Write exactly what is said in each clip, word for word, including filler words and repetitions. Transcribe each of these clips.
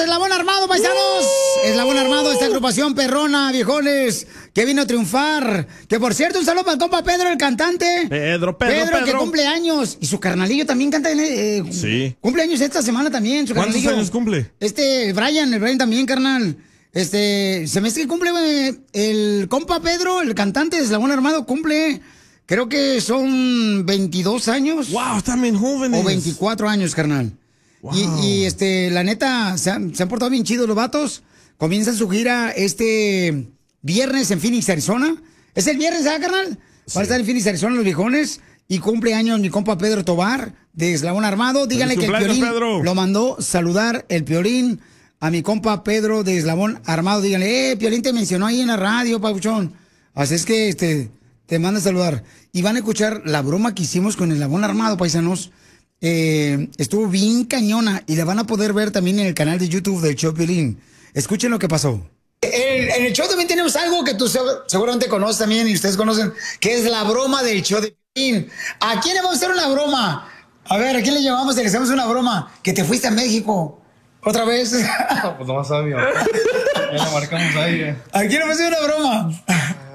Eslabón Armado, paisanos. Eslabón Armado, esta agrupación perrona, viejones, que vino a triunfar. Que por cierto, un saludo para el compa Pedro, el cantante. Pedro, Pedro, Pedro. Pedro, que Pedro. cumple años. Y su carnalillo también canta. Eh, sí. Cumple años esta semana también. Su ¿Cuántos carnalillo. años cumple? Este, Brian, el Brian también, carnal. Este, se me hace que cumple eh, el compa Pedro, el cantante de Eslabón Armado, cumple, creo que son veintidós años. Wow, están bien jóvenes. O veinticuatro años, carnal. Wow. Y, y, este, la neta, se han, se han portado bien chidos los vatos. Comienzan su gira este viernes en Phoenix, Arizona. ¿Es el viernes, ah, carnal? Sí. Van a estar en Phoenix, Arizona, los viejones. Y cumple años mi compa Pedro Tobar, de Eslabón Armado. Díganle que el Piolín Pedro. Lo mandó saludar el Piolín a mi compa Pedro de Eslabón Armado. Díganle, eh, Piolín te mencionó ahí en la radio, papuchón. Así es que este, te manda a saludar. Y van a escuchar la broma que hicimos con Eslabón Armado, paisanos. Eh, estuvo bien cañona y la van a poder ver también en el canal de YouTube del show Piolín. Escuchen lo que pasó. En, en el show también tenemos algo que tú seguramente conoces también y ustedes conocen, que es la broma del show de Piolín. ¿A quién le vamos a hacer una broma? A ver, ¿a quién le llevamos? Le hacemos una broma. Que te fuiste a México. ¿Otra vez? No, pues nomás a mi mamá. Ya la marcamos ahí. ¿A quién le vamos a hacer una broma?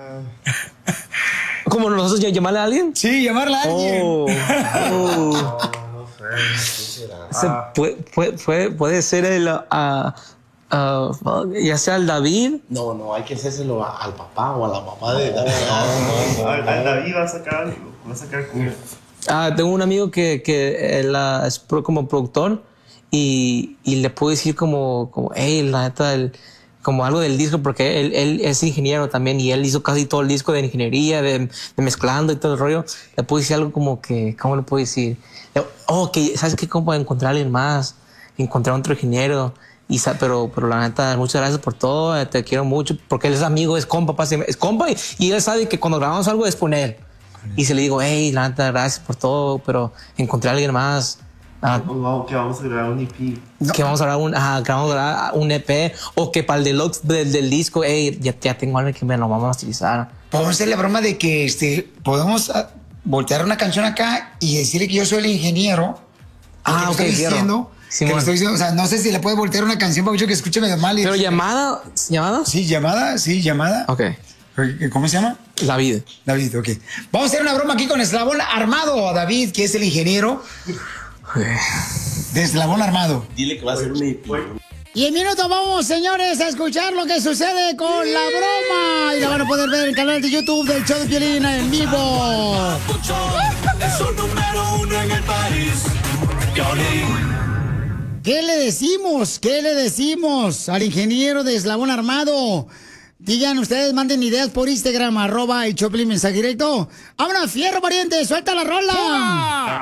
¿Cómo nosotros llamarle a alguien? Sí, llamarle a alguien. Oh, oh. No, no sé. Se puede, puede, puede, puede ser el, uh, uh, ya sea el David. No, no, hay que hacérselo a, al papá o a la mamá de David. No, no, no. Al David va a sacar algo, va a sacar culo. Ah, tengo un amigo que, que él, uh, es pro, como productor y, y le puedo decir como, como hey, la neta, el, como algo del disco, porque él, él es ingeniero también y él hizo casi todo el disco de ingeniería, de, de mezclando y todo el rollo. Le puedo decir algo como que, ¿cómo le puedo decir? Oh, que, ¿sabes qué? Como encontrar a alguien más, encontrar a otro ingeniero. Y, pero, pero la neta, muchas gracias por todo, te quiero mucho, porque él es amigo, es compa, es compa y, y él sabe que cuando grabamos algo es con él. Y se le digo, hey, la neta, gracias por todo, pero encontré a alguien más. Ah, wow, que vamos a grabar un E P. No. Que vamos a grabar un, ah, que vamos a grabar un E P, o que para el deluxe del, del disco, hey, ya, ya tengo algo que me lo vamos a utilizar. Podemos hacer la broma de que este, podemos uh, voltear una canción acá y decirle que yo soy el ingeniero. Ah, ok, estoy diciendo. Sí, que bueno. estoy diciendo, o sea, no sé si le puede voltear una canción para que escuche medio mal. Y pero dice, llamada, ¿llamada? Sí, llamada, sí, llamada. Ok. ¿Cómo se llama? David. David, ok. Vamos a hacer una broma aquí con Eslabón Armado, David, que es el ingeniero de Eslabón Armado. Dile que va a ser un E P. Y en minutos vamos, señores, a escuchar lo que sucede con la broma. Y la van a poder ver en el canal de YouTube del show de Piolín en vivo. Es un número uno en el país. Piolín. ¿Qué le decimos? ¿Qué le decimos al ingeniero de Eslabón Armado? Digan ustedes, manden ideas por Instagram, arroba el Choplin mensaje directo. ¡Vámonos, fierro pariente! ¡Suelta la rola!